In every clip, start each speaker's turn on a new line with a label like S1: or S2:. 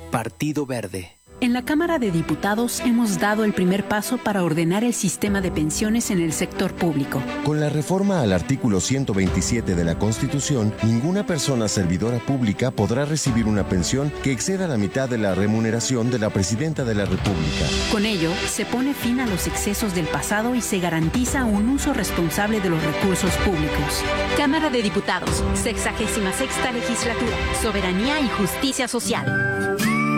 S1: Partido Verde.
S2: En la Cámara de Diputados hemos dado el primer paso para ordenar el sistema de pensiones en el sector público.
S3: Con la reforma al artículo 127 de la Constitución, ninguna persona servidora pública podrá recibir una pensión que exceda la mitad de la remuneración de la Presidenta de la República.
S2: Con ello, se pone fin a los excesos del pasado y se garantiza un uso responsable de los recursos públicos.
S4: Cámara de Diputados, 66ª Legislatura, Soberanía y Justicia Social.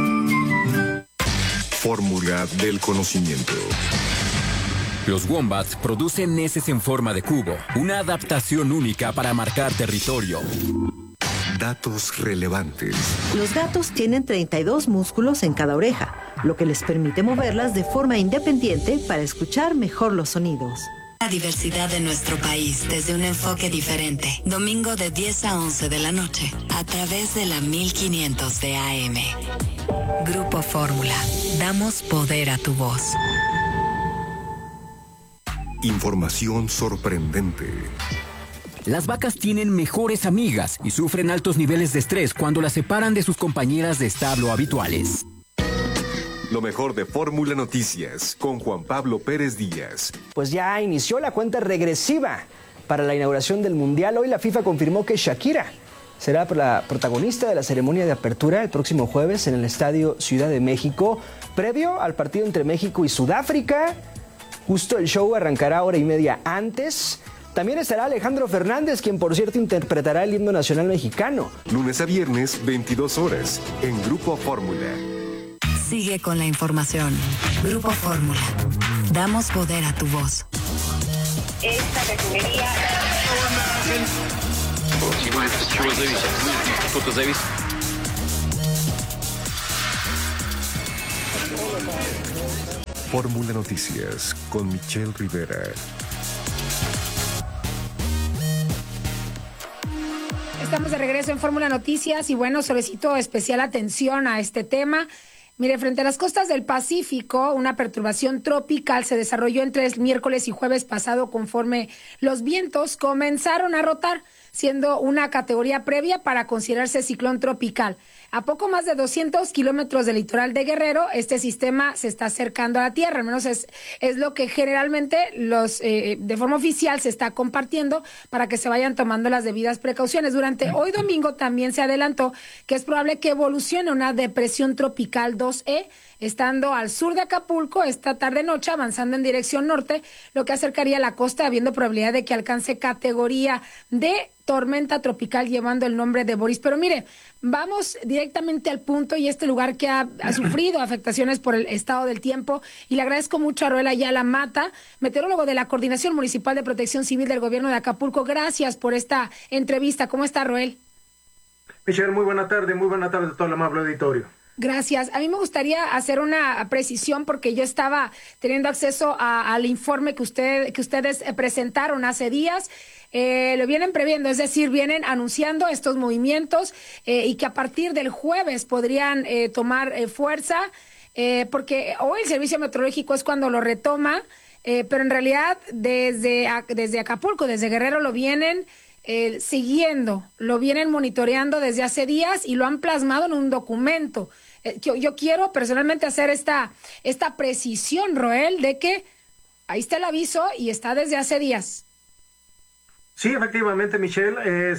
S5: Fórmula del conocimiento.
S6: Los wombats producen heces en forma de cubo, una adaptación única para marcar territorio.
S5: Datos relevantes.
S7: Los gatos tienen 32 músculos en cada oreja, lo que les permite moverlas de forma independiente para escuchar mejor los sonidos.
S8: La diversidad de nuestro país desde un enfoque diferente. Domingo de 10 a 11 de la noche, a través de la 1500 de AM. Grupo Fórmula. Damos poder a tu voz.
S5: Información sorprendente.
S6: Las vacas tienen mejores amigas y sufren altos niveles de estrés cuando las separan de sus compañeras de establo habituales.
S5: Lo mejor de Fórmula Noticias con Juan Pablo Pérez Díaz.
S9: Pues ya inició la cuenta regresiva para la inauguración del Mundial. Hoy la FIFA confirmó que Shakira será la protagonista de la ceremonia de apertura el próximo jueves en el Estadio Ciudad de México, previo al partido entre México y Sudáfrica. Justo el show arrancará hora y media antes. También estará Alejandro Fernández, quien por cierto interpretará el himno nacional mexicano.
S5: Lunes a viernes, 22 horas, en Grupo Fórmula.
S8: Sigue con la información. Grupo Fórmula. Damos poder a tu voz.
S10: Esta refinería...
S5: Fórmula Noticias con Michelle Rivera.
S11: Estamos de regreso en Fórmula Noticias y bueno, solicito especial atención a este tema. Mire, frente a las costas del Pacífico, una perturbación tropical se desarrolló entre el miércoles y jueves pasado conforme los vientos comenzaron a rotar, siendo una categoría previa para considerarse ciclón tropical. A poco más de 200 kilómetros del litoral de Guerrero, este sistema se está acercando a la tierra, al menos es lo que generalmente de forma oficial se está compartiendo para que se vayan tomando las debidas precauciones. Durante hoy domingo también se adelantó que es probable que evolucione una depresión tropical 2E, estando al sur de Acapulco esta tarde-noche, avanzando en dirección norte, lo que acercaría a la costa, habiendo probabilidad de que alcance categoría de tormenta tropical, llevando el nombre de Boris. Pero mire, vamos directamente al punto, y este lugar que ha sufrido afectaciones por el estado del tiempo, y le agradezco mucho a Roel Ayala Mata, meteorólogo de la Coordinación Municipal de Protección Civil del Gobierno de Acapulco. Gracias por esta entrevista. ¿Cómo está, Roel?
S12: Michelle, muy buena tarde a todo el amable auditorio.
S11: Gracias. A mí me gustaría hacer una precisión porque yo estaba teniendo acceso al informe que ustedes presentaron hace días. Lo vienen previendo, es decir, vienen anunciando estos movimientos y que a partir del jueves podrían tomar fuerza, porque hoy el Servicio Meteorológico es cuando lo retoma, pero en realidad desde Acapulco, desde Guerrero lo vienen siguiendo, lo vienen monitoreando desde hace días y lo han plasmado en un documento. Yo quiero personalmente hacer esta precisión, Roel, de que ahí está el aviso y está desde hace días.
S12: Sí, efectivamente, Michelle,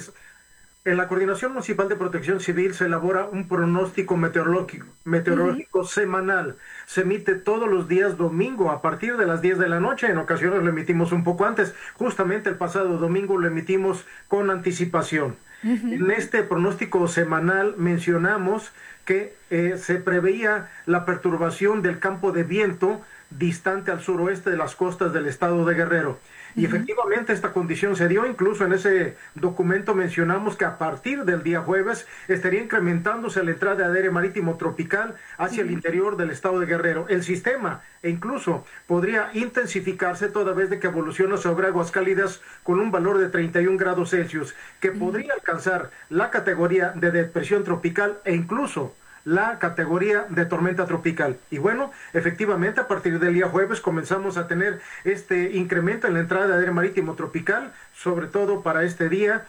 S12: en la Coordinación Municipal de Protección Civil se elabora un pronóstico meteorológico semanal. Se emite todos los días domingo a partir de las 10 de la noche. En ocasiones lo emitimos un poco antes. Justamente el pasado domingo lo emitimos con anticipación. En este pronóstico semanal mencionamos que se preveía la perturbación del campo de viento distante al suroeste de las costas del estado de Guerrero. Y efectivamente esta condición se dio. Incluso en ese documento mencionamos que a partir del día jueves estaría incrementándose la entrada de aire marítimo tropical hacia el interior del estado de Guerrero. El sistema incluso podría intensificarse toda vez de que evoluciona sobre aguas cálidas con un valor de 31 grados Celsius, que podría alcanzar la categoría de depresión tropical e incluso la categoría de tormenta tropical. Y bueno, efectivamente, a partir del día jueves comenzamos a tener este incremento en la entrada de aire marítimo tropical, sobre todo para este día,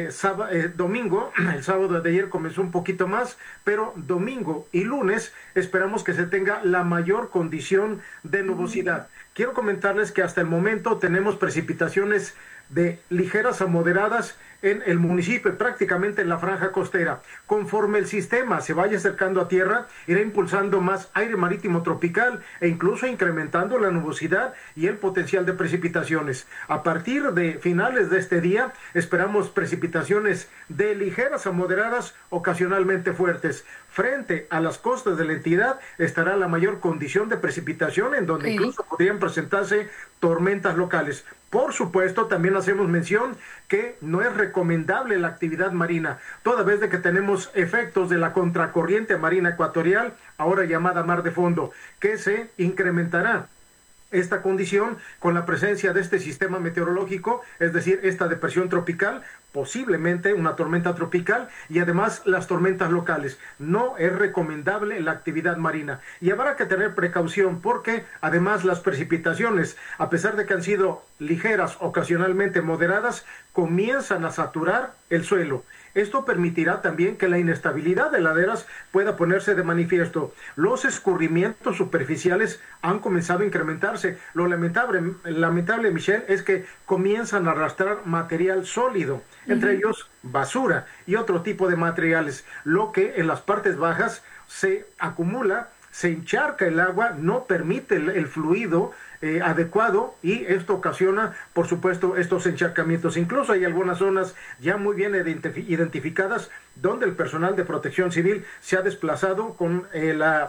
S12: domingo. El sábado de ayer comenzó un poquito más, pero domingo y lunes esperamos que se tenga la mayor condición de nubosidad. Quiero comentarles que hasta el momento tenemos precipitaciones de ligeras a moderadas en el municipio, prácticamente en la franja costera. Conforme el sistema se vaya acercando a tierra, irá impulsando más aire marítimo tropical e incluso incrementando la nubosidad y el potencial de precipitaciones. A partir de finales de este día, esperamos precipitaciones de ligeras a moderadas, ocasionalmente fuertes. Frente a las costas de la entidad estará la mayor condición de precipitación, en donde incluso podrían presentarse tormentas locales. Por supuesto, también hacemos mención que no es recomendable la actividad marina, toda vez de que tenemos efectos de la contracorriente marina ecuatorial, ahora llamada mar de fondo, que se incrementará esta condición con la presencia de este sistema meteorológico, es decir, esta depresión tropical, posiblemente una tormenta tropical, y además las tormentas locales. No es recomendable la actividad marina y habrá que tener precaución, porque además las precipitaciones, a pesar de que han sido ligeras, ocasionalmente moderadas, comienzan a saturar el suelo. Esto permitirá también que la inestabilidad de laderas pueda ponerse de manifiesto. Los escurrimientos superficiales han comenzado a incrementarse. Lo lamentable, Michelle, es que comienzan a arrastrar material sólido, entre ellos basura y otro tipo de materiales, lo que en las partes bajas se acumula, se encharca el agua, no permite el fluido adecuado, y esto ocasiona, por supuesto, estos encharcamientos. Incluso hay algunas zonas ya muy bien identificadas donde el personal de protección civil se ha desplazado con la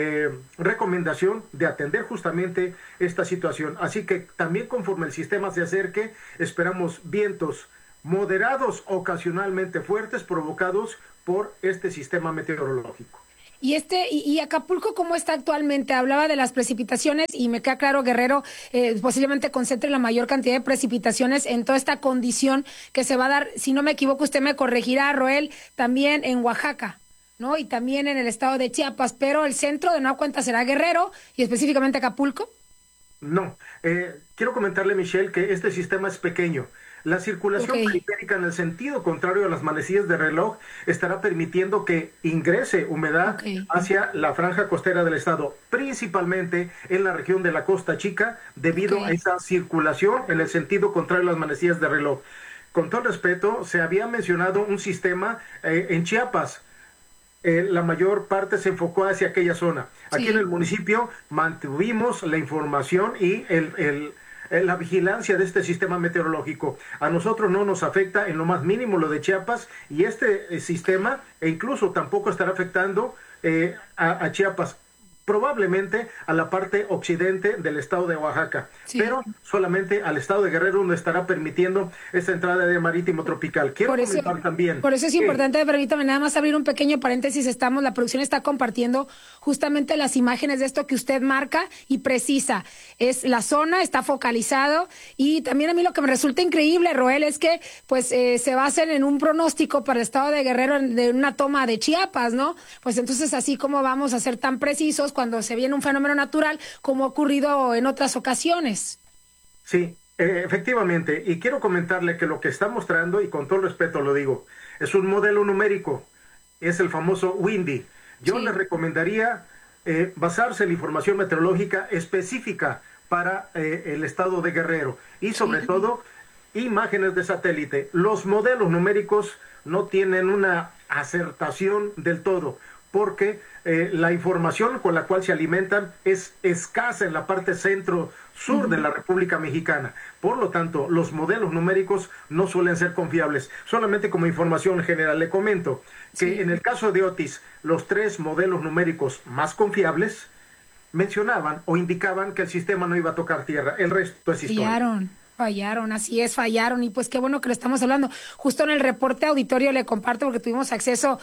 S12: recomendación de atender justamente esta situación. Así que también, conforme el sistema se acerque, esperamos vientos moderados, ocasionalmente fuertes, provocados por este sistema meteorológico.
S11: Y Acapulco, ¿cómo está actualmente? Hablaba de las precipitaciones y me queda claro, Guerrero, posiblemente concentre la mayor cantidad de precipitaciones en toda esta condición que se va a dar, si no me equivoco, usted me corregirá, Roel, también en Oaxaca, ¿no? Y también en el estado de Chiapas, pero el centro de nueva cuenta será Guerrero y específicamente Acapulco.
S12: No, quiero comentarle, Michelle, que este sistema es pequeño. La circulación periférica en el sentido contrario a las manecillas de reloj estará permitiendo que ingrese humedad hacia la franja costera del estado, principalmente en la región de la Costa Chica, debido a esa circulación en el sentido contrario a las manecillas de reloj. Con todo respeto, se había mencionado un sistema en Chiapas. La mayor parte se enfocó hacia aquella zona. Aquí en el municipio mantuvimos la información y la vigilancia de este sistema meteorológico. A nosotros no nos afecta en lo más mínimo lo de Chiapas, y este sistema incluso tampoco estará afectando a Chiapas, probablemente a la parte occidente del estado de Oaxaca, pero solamente al estado de Guerrero, donde estará permitiendo esta entrada de marítimo tropical. Quiero comentar también.
S11: Por eso es importante, permítame nada más abrir un pequeño paréntesis. La producción está compartiendo justamente las imágenes de esto que usted marca y precisa. Es la zona, está focalizado, y también a mí lo que me resulta increíble, Roel, es que pues se basen en un pronóstico para el estado de Guerrero de una toma de Chiapas, ¿no? Pues entonces, así como vamos a ser tan precisos cuando se viene un fenómeno natural, como ha ocurrido en otras ocasiones.
S12: Sí, efectivamente, y quiero comentarle que lo que está mostrando, y con todo respeto lo digo, es un modelo numérico, es el famoso Windy. Yo les recomendaría basarse en la información meteorológica específica para el estado de Guerrero, y sobre todo imágenes de satélite. Los modelos numéricos no tienen una acertación del todo, porque la información con la cual se alimentan es escasa en la parte centro-sur de la República Mexicana. Por lo tanto, los modelos numéricos no suelen ser confiables. Solamente como información general le comento que en el caso de Otis, los 3 modelos numéricos más confiables mencionaban o indicaban que el sistema no iba a tocar tierra. El resto es historia.
S11: Fallaron, así es, fallaron, y pues qué bueno que lo estamos hablando. Justo en el reporte auditorio le comparto, porque tuvimos acceso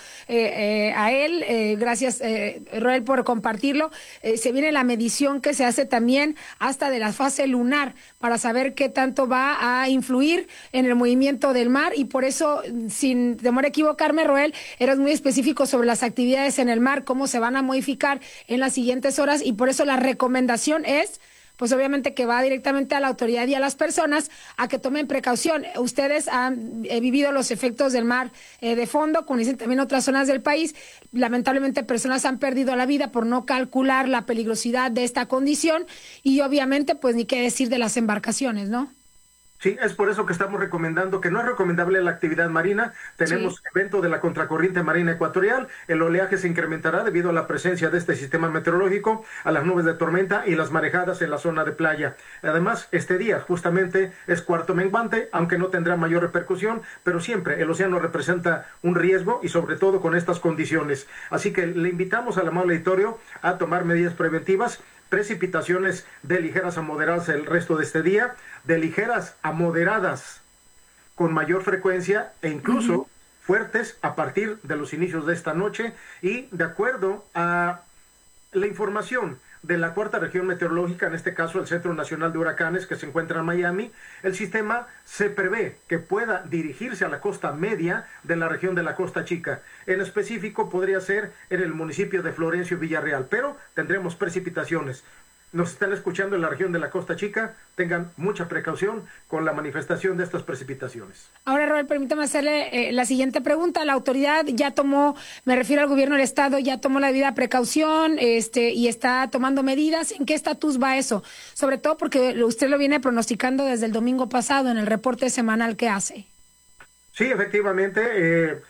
S11: a él, gracias Roel por compartirlo. Se viene la medición que se hace también hasta de la fase lunar, para saber qué tanto va a influir en el movimiento del mar, y por eso, sin temor a equivocarme, Roel, eres muy específico sobre las actividades en el mar, cómo se van a modificar en las siguientes horas, y por eso la recomendación es, pues obviamente que va directamente a la autoridad y a las personas a que tomen precaución. Ustedes han vivido los efectos del mar de fondo, como dicen también otras zonas del país. Lamentablemente personas han perdido la vida por no calcular la peligrosidad de esta condición, y obviamente pues ni qué decir de las embarcaciones, ¿no?
S12: Sí, es por eso que estamos recomendando que no es recomendable la actividad marina. Tenemos evento de la contracorriente marina ecuatorial. El oleaje se incrementará debido a la presencia de este sistema meteorológico, a las nubes de tormenta y las marejadas en la zona de playa. Además, este día justamente es cuarto menguante, aunque no tendrá mayor repercusión, pero siempre el océano representa un riesgo, y sobre todo con estas condiciones. Así que le invitamos al amable auditorio a tomar medidas preventivas. Precipitaciones de ligeras a moderadas el resto de este día, de ligeras a moderadas con mayor frecuencia, e incluso fuertes a partir de los inicios de esta noche. Y de acuerdo a la información de la cuarta región meteorológica, en este caso el Centro Nacional de Huracanes, que se encuentra en Miami, el sistema se prevé que pueda dirigirse a la costa media de la región de la Costa Chica. En específico podría ser en el municipio de Florencio Villarreal, pero tendremos precipitaciones. Nos están escuchando en la región de la Costa Chica, tengan mucha precaución con la manifestación de estas precipitaciones.
S11: Ahora, Roel, permítame hacerle la siguiente pregunta. La autoridad ya tomó, me refiero al gobierno del estado, ya tomó la debida precaución y está tomando medidas. ¿En qué estatus va eso? Sobre todo porque usted lo viene pronosticando desde el domingo pasado en el reporte semanal que hace.
S12: Sí, efectivamente,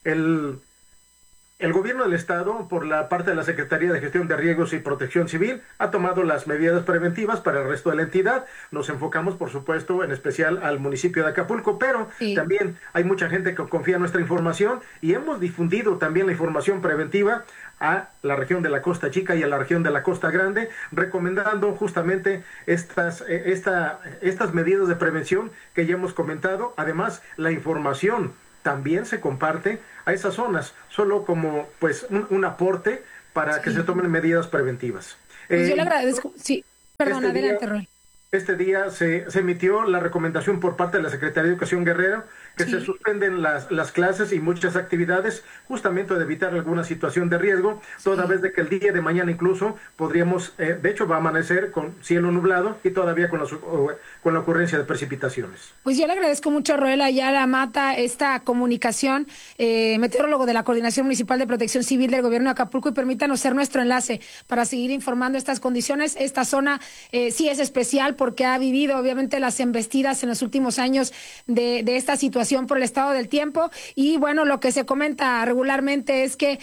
S12: el gobierno del estado, por la parte de la Secretaría de Gestión de Riesgos y Protección Civil, ha tomado las medidas preventivas para el resto de la entidad. Nos enfocamos, por supuesto, en especial al municipio de Acapulco, pero también hay mucha gente que confía en nuestra información, y hemos difundido también la información preventiva a la región de la Costa Chica y a la región de la Costa Grande, recomendando justamente estas medidas de prevención que ya hemos comentado. Además, la información también se comparte a esas zonas, solo como pues un aporte para que se tomen medidas preventivas.
S11: Pues yo le agradezco. Sí, perdón, adelante, Roel.
S12: Este día se emitió la recomendación por parte de la Secretaría de Educación Guerrero que se suspenden las clases y muchas actividades, justamente de evitar alguna situación de riesgo, toda vez de que el día de mañana incluso podríamos, de hecho va a amanecer con cielo nublado y todavía con la ocurrencia de precipitaciones.
S11: Pues yo le agradezco mucho a Roel Ayala Mata esta comunicación, meteorólogo de la Coordinación Municipal de Protección Civil del Gobierno de Acapulco, y permítanos ser nuestro enlace para seguir informando estas condiciones. Esta zona sí es especial porque ha vivido obviamente las embestidas en los últimos años de esta situación por el estado del tiempo, y bueno, lo que se comenta regularmente es que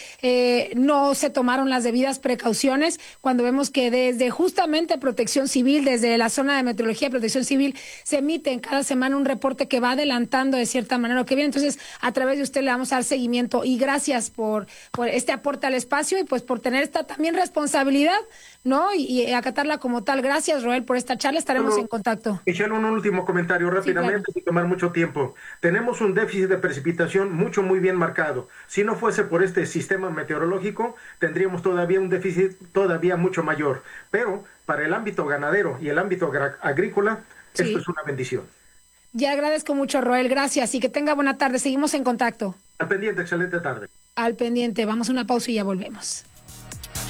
S11: no se tomaron las debidas precauciones, cuando vemos que desde justamente Protección Civil, desde la zona de Meteorología y Protección Civil, se emite en cada semana un reporte que va adelantando de cierta manera lo que viene. Entonces, a través de usted le vamos a dar seguimiento, y gracias por este aporte al espacio, y pues por tener esta también responsabilidad, ¿no? Y acatarla como tal. Gracias, Roel, por esta charla. Estaremos en contacto.
S12: Michelle, un último comentario rápidamente, sí, claro, sin tomar mucho tiempo. Tenemos un déficit de precipitación muy bien marcado. Si no fuese por este sistema meteorológico, tendríamos todavía un déficit todavía mucho mayor. Pero para el ámbito ganadero y el ámbito agrícola, esto es una bendición.
S11: Ya agradezco mucho, Roel. Gracias, y que tenga buena tarde. Seguimos en contacto.
S12: Al pendiente, excelente tarde.
S11: Al pendiente. Vamos a una pausa y ya volvemos.